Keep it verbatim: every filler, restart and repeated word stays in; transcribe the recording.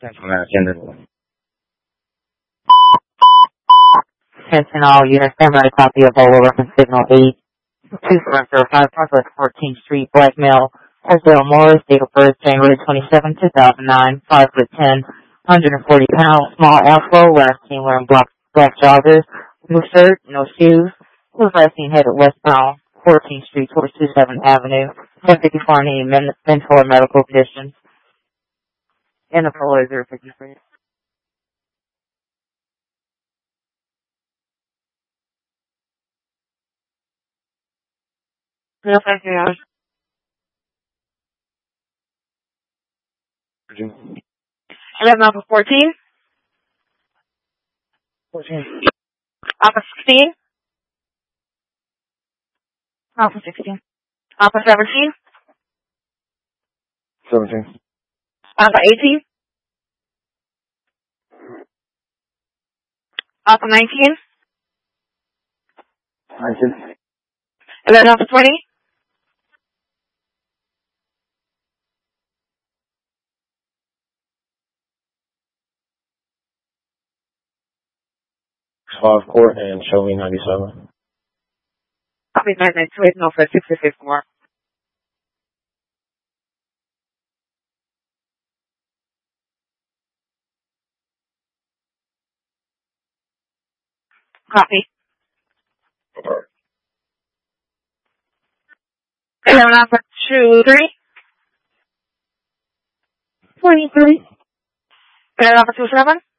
Central Mass General. Attention all units, stand by a copy of Bolo reference signal eight two seven zero five, Northwest fourteenth Street, blackmail, Oswald Morris, date of birth January twenty-seventh, two thousand nine, five foot ten, one hundred forty pounds, small afro, last seen wearing black, black joggers, blue shirt, no shoes, was last seen headed westbound, fourteenth Street towards twenty-seventh Avenue, ten fifty-four any men- mental or medical conditions, and the parole is zero fifty-three. No, thank you. eleven Alpha fourteen. fourteen. Alpha sixteen. Alpha sixteen. Alpha seventeen. seventeen. Alpha eighteen. Alpha nineteen. nineteen. eleven Alpha twenty. five Court and show me ninety-seven. Copy nine nine two eight, no for six six more. Copy. eleven Alpha two three. twenty-three. eleven Alpha two seven.